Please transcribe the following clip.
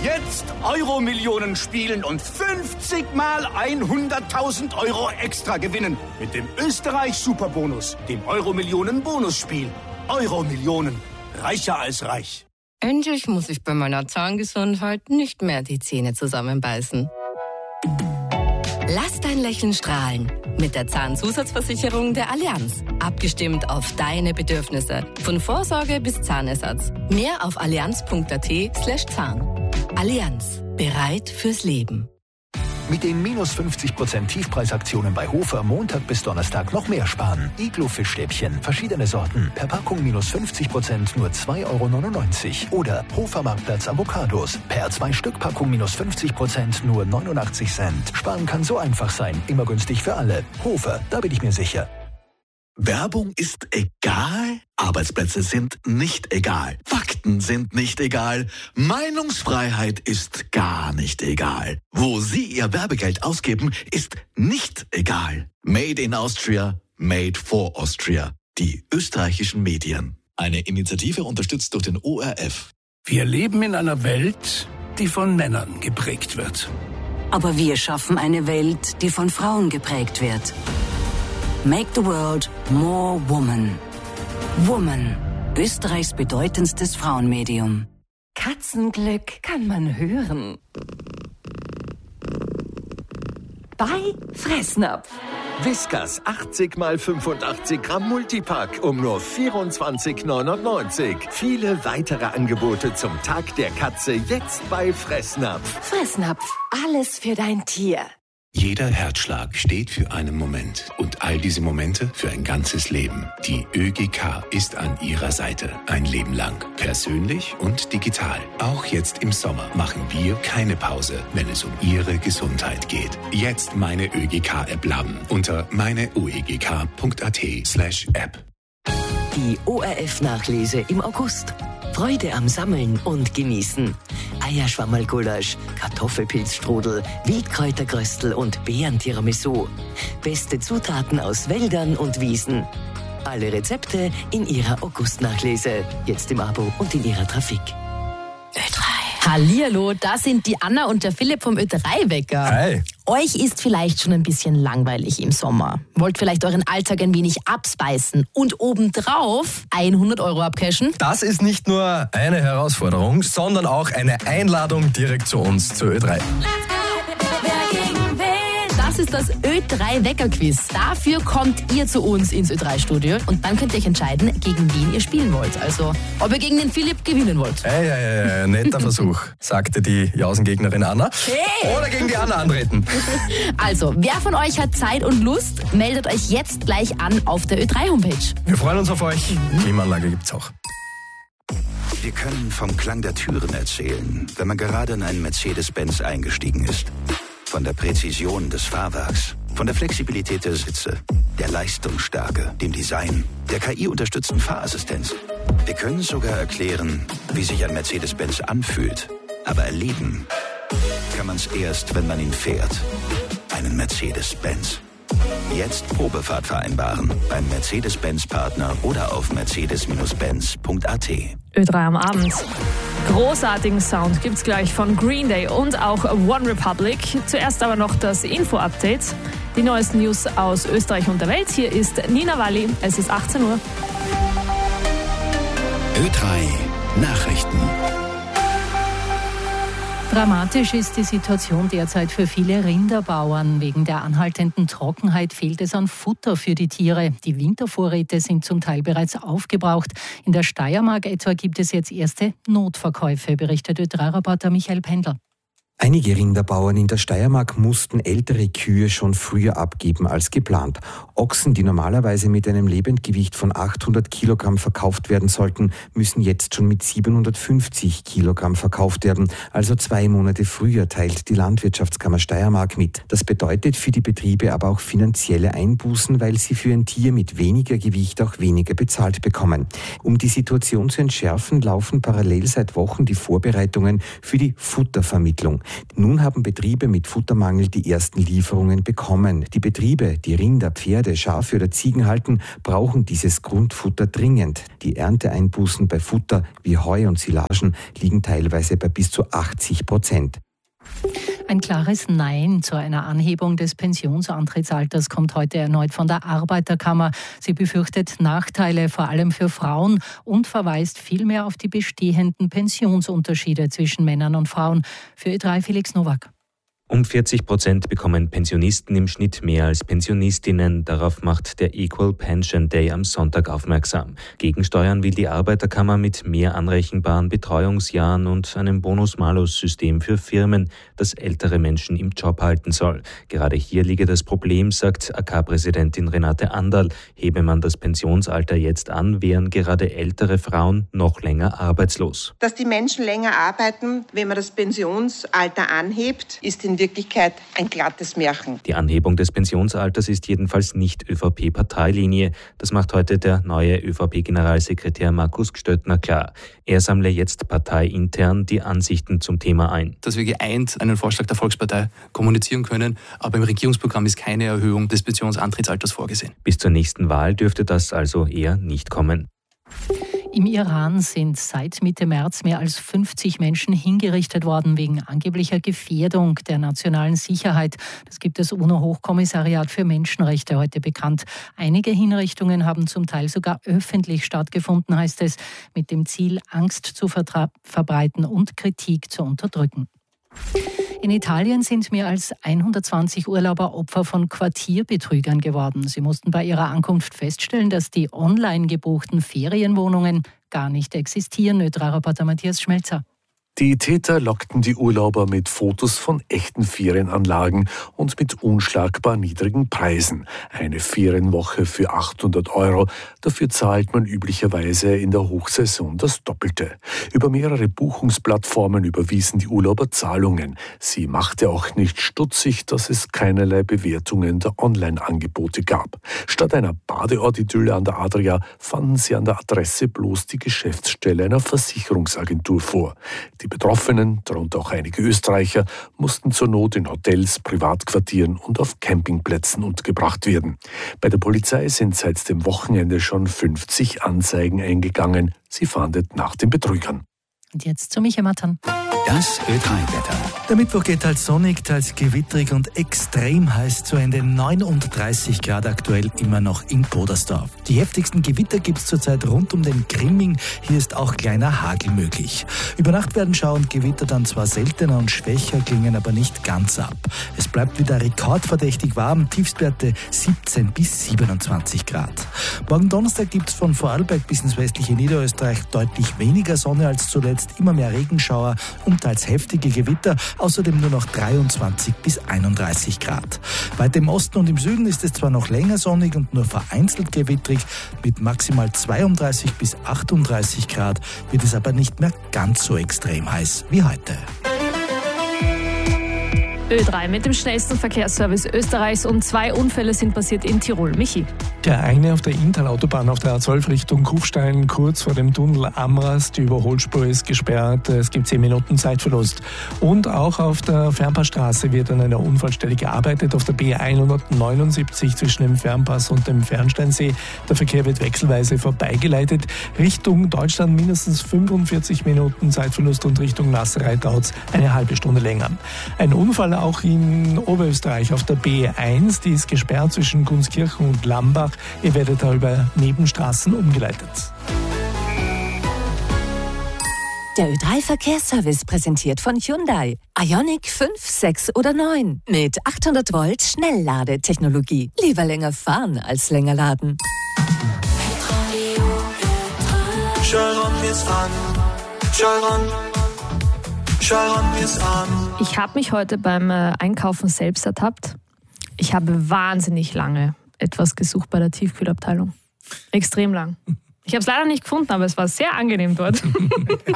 Jetzt Euro-Millionen spielen und 50 mal 100.000 Euro extra gewinnen. Mit dem Österreich-Superbonus, dem Euro-Millionen-Bonusspiel. Euro-Millionen. Reicher als reich. Endlich muss ich bei meiner Zahngesundheit nicht mehr die Zähne zusammenbeißen. Lass dein Lächeln strahlen. Mit der Zahnzusatzversicherung der Allianz. Abgestimmt auf deine Bedürfnisse. Von Vorsorge bis Zahnersatz. Mehr auf allianz.at/Zahn. Allianz. Bereit fürs Leben. Mit den minus 50% Tiefpreisaktionen bei Hofer Montag bis Donnerstag noch mehr sparen. Iglo-Fischstäbchen, verschiedene Sorten, per Packung minus 50% nur 2,99 €. Oder Hofer Marktplatz Avocados, per 2-Stück-Packung minus 50% nur 89 Cent. Sparen kann so einfach sein, immer günstig für alle. Hofer, da bin ich mir sicher. Werbung ist egal, Arbeitsplätze sind nicht egal, Fakten sind nicht egal, Meinungsfreiheit ist gar nicht egal. Wo Sie Ihr Werbegeld ausgeben, ist nicht egal. Made in Austria, made for Austria. Die österreichischen Medien. Eine Initiative unterstützt durch den ORF. Wir leben in einer Welt, die von Männern geprägt wird. Aber wir schaffen eine Welt, die von Frauen geprägt wird. Make the world more woman. Woman, Österreichs bedeutendstes Frauenmedium. Katzenglück kann man hören. Bei Fressnapf. Whiskas 80 x 85 Gramm Multipack um nur 24,99 €. Viele weitere Angebote zum Tag der Katze jetzt bei Fressnapf. Fressnapf, alles für dein Tier. Jeder Herzschlag steht für einen Moment und all diese Momente für ein ganzes Leben. Die ÖGK ist an Ihrer Seite ein Leben lang. Persönlich und digital. Auch jetzt im Sommer machen wir keine Pause, wenn es um Ihre Gesundheit geht. Jetzt meine ÖGK-App laden unter meineoegk.at/App. Die ORF-Nachlese im August. Freude am Sammeln und Genießen. Eierschwammerlgulasch, Kartoffelpilzstrudel, Wildkräuterkröstel und Beeren-Tiramisu. Beste Zutaten aus Wäldern und Wiesen. Alle Rezepte in Ihrer August-Nachlese. Jetzt im Abo und in Ihrer Trafik. Ö3. Hallihallo, da sind die Anna und der Philipp vom Ö3-Wecker. Hi. Euch ist vielleicht schon ein bisschen langweilig im Sommer. Wollt vielleicht euren Alltag ein wenig abspeisen und obendrauf 100 € abcashen? Das ist nicht nur eine Herausforderung, sondern auch eine Einladung direkt zu uns, zu Ö3. Das ist das Ö3-Wecker-Quiz. Dafür kommt ihr zu uns ins Ö3-Studio und dann könnt ihr euch entscheiden, gegen wen ihr spielen wollt. Also, ob ihr gegen den Philipp gewinnen wollt. Hey, netter Versuch, sagte die Jausengegnerin Anna. Hey. Oder gegen die Anna antreten. Also, wer von euch hat Zeit und Lust, meldet euch jetzt gleich an auf der Ö3-Homepage. Wir freuen uns auf euch. Klimaanlage gibt's auch. Wir können vom Klang der Türen erzählen, wenn man gerade in einen Mercedes-Benz eingestiegen ist. Von der Präzision des Fahrwerks, von der Flexibilität der Sitze, der Leistungsstärke, dem Design, der KI-unterstützten Fahrassistenz. Wir können sogar erklären, wie sich ein Mercedes-Benz anfühlt. Aber erleben kann man es erst, wenn man ihn fährt. Einen Mercedes-Benz. Jetzt Probefahrt vereinbaren beim Mercedes-Benz-Partner oder auf mercedes-benz.at. Ö3 am Abend. Großartigen Sound gibt's gleich von Green Day und auch One Republic. Zuerst aber noch das Info-Update. Die neuesten News aus Österreich und der Welt. Hier ist Nina Walli. Es ist 18 Uhr. Ö3 Nachrichten. Dramatisch ist die Situation derzeit für viele Rinderbauern. Wegen der anhaltenden Trockenheit fehlt es an Futter für die Tiere. Die Wintervorräte sind zum Teil bereits aufgebraucht. In der Steiermark etwa gibt es jetzt erste Notverkäufe, berichtet Ö3-Reporter Michael Pendel. Einige Rinderbauern in der Steiermark mussten ältere Kühe schon früher abgeben als geplant. Ochsen, die normalerweise mit einem Lebendgewicht von 800 Kilogramm verkauft werden sollten, müssen jetzt schon mit 750 Kilogramm verkauft werden. Also 2 Monate früher, teilt die Landwirtschaftskammer Steiermark mit. Das bedeutet für die Betriebe aber auch finanzielle Einbußen, weil sie für ein Tier mit weniger Gewicht auch weniger bezahlt bekommen. Um die Situation zu entschärfen, laufen parallel seit Wochen die Vorbereitungen für die Futtervermittlung. Nun haben Betriebe mit Futtermangel die ersten Lieferungen bekommen. Die Betriebe, die Rinder, Pferde, Schafe oder Ziegen halten, brauchen dieses Grundfutter dringend. Die Ernteeinbußen bei Futter wie Heu und Silagen liegen teilweise bei bis zu 80%. Ein klares Nein zu einer Anhebung des Pensionsantrittsalters kommt heute erneut von der Arbeiterkammer. Sie befürchtet Nachteile, vor allem für Frauen, und verweist vielmehr auf die bestehenden Pensionsunterschiede zwischen Männern und Frauen. Für Ö3 Felix Nowak. Um 40% bekommen Pensionisten im Schnitt mehr als Pensionistinnen. Darauf macht der Equal Pension Day am Sonntag aufmerksam. Gegensteuern will die Arbeiterkammer mit mehr anrechenbaren Betreuungsjahren und einem Bonus-Malus-System für Firmen, das ältere Menschen im Job halten soll. Gerade hier liege das Problem, sagt AK-Präsidentin Renate Anderl. Hebe man das Pensionsalter jetzt an, wären gerade ältere Frauen noch länger arbeitslos. Dass die Menschen länger arbeiten, wenn man das Pensionsalter anhebt, ist in Wirklichkeit ein glattes Märchen. Die Anhebung des Pensionsalters ist jedenfalls nicht ÖVP-Parteilinie. Das macht heute der neue ÖVP-Generalsekretär Markus Gstöttner klar. Er sammle jetzt parteiintern die Ansichten zum Thema ein. Dass wir geeint einen Vorschlag der Volkspartei kommunizieren können, aber im Regierungsprogramm ist keine Erhöhung des Pensionsantrittsalters vorgesehen. Bis zur nächsten Wahl dürfte das also eher nicht kommen. Im Iran sind seit Mitte März mehr als 50 Menschen hingerichtet worden wegen angeblicher Gefährdung der nationalen Sicherheit. Das gibt das UNO-Hochkommissariat für Menschenrechte heute bekannt. Einige Hinrichtungen haben zum Teil sogar öffentlich stattgefunden, heißt es, mit dem Ziel, Angst zu verbreiten und Kritik zu unterdrücken. In Italien sind mehr als 120 Urlauber Opfer von Quartierbetrügern geworden. Sie mussten bei ihrer Ankunft feststellen, dass die online gebuchten Ferienwohnungen gar nicht existieren. Ö3-Reporter Matthias Schmelzer. Die Täter lockten die Urlauber mit Fotos von echten Ferienanlagen und mit unschlagbar niedrigen Preisen. Eine Ferienwoche für 800 €. Dafür zahlt man üblicherweise in der Hochsaison das Doppelte. Über mehrere Buchungsplattformen überwiesen die Urlauber Zahlungen. Sie machte auch nicht stutzig, dass es keinerlei Bewertungen der Online-Angebote gab. Statt einer Badeortidylle an der Adria fanden sie an der Adresse bloß die Geschäftsstelle einer Versicherungsagentur vor. Die Betroffenen, darunter auch einige Österreicher, mussten zur Not in Hotels, Privatquartieren und auf Campingplätzen untergebracht werden. Bei der Polizei sind seit dem Wochenende schon 50 Anzeigen eingegangen. Sie fahndet nach den Betrügern. Und jetzt zu Michael Mattern. Das Ö3-Wetter. Der Mittwoch geht teils sonnig, teils gewittrig und extrem heiß zu Ende. 39 Grad aktuell immer noch in Podersdorf. Die heftigsten Gewitter gibt es zurzeit rund um den Grimming. Hier ist auch kleiner Hagel möglich. Über Nacht werden Schauer und Gewitter dann zwar seltener und schwächer, klingen aber nicht ganz ab. Es bleibt wieder rekordverdächtig warm, Tiefstwerte 17 bis 27 Grad. Morgen Donnerstag gibt es von Vorarlberg bis ins westliche Niederösterreich deutlich weniger Sonne als zuletzt, immer mehr Regenschauer und teils heftige Gewitter, außerdem nur noch 23 bis 31 Grad. Weiter im Osten und im Süden ist es zwar noch länger sonnig und nur vereinzelt gewittrig, mit maximal 32 bis 38 Grad wird es aber nicht mehr ganz so extrem heiß wie heute. Ö3 mit dem schnellsten Verkehrsservice Österreichs und 2 Unfälle sind passiert in Tirol. Michi. Der eine auf der Inntal-Autobahn auf der A12 Richtung Kufstein, kurz vor dem Tunnel Amras. Die Überholspur ist gesperrt. Es gibt 10 Minuten Zeitverlust. Und auch auf der Fernpassstraße wird an einer Unfallstelle gearbeitet. Auf der B179 zwischen dem Fernpass und dem Fernsteinsee. Der Verkehr wird wechselweise vorbeigeleitet. Richtung Deutschland mindestens 45 Minuten Zeitverlust und Richtung Nasserei dauert es eine halbe Stunde länger. Ein Unfall auch in Oberösterreich auf der B1, die ist gesperrt zwischen Gunskirchen und Lambach. Ihr werdet da über Nebenstraßen umgeleitet. Der Ö3 Verkehrsservice präsentiert von Hyundai. Ioniq 5, 6 oder 9. Mit 800 Volt Schnellladetechnologie. Lieber länger fahren als länger laden. Ich habe mich heute beim Einkaufen selbst ertappt. Ich habe wahnsinnig lange etwas gesucht bei der Tiefkühlabteilung. Extrem lang. Ich habe es leider nicht gefunden, aber es war sehr angenehm dort.